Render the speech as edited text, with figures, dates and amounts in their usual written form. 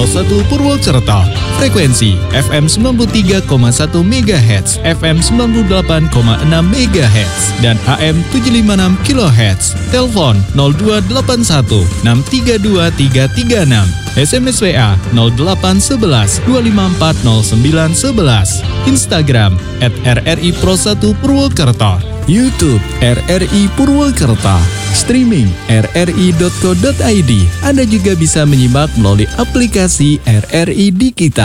Pro 1 Purwokerto. Frekuensi FM 93,1 MHz, FM 98,6 MHz, dan AM 756 kHz. Telepon 0281 632 336. SMS WA 0811 254 0911. Instagram @RRI Pro 1 Purwokerto. YouTube RRI Purwokerto. Streaming rri.co.id. Anda juga bisa menyimak melalui aplikasi RRI Dikita.